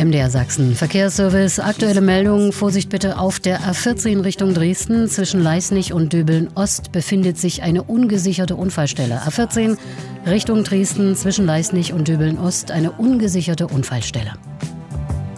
MDR Sachsen. Verkehrsservice, aktuelle Meldung. Vorsicht bitte auf der A14 Richtung Dresden. Zwischen Leisnig und Döbeln-Ost befindet sich eine ungesicherte Unfallstelle. A14 Richtung Dresden, zwischen Leisnig und Döbeln-Ost eine ungesicherte Unfallstelle.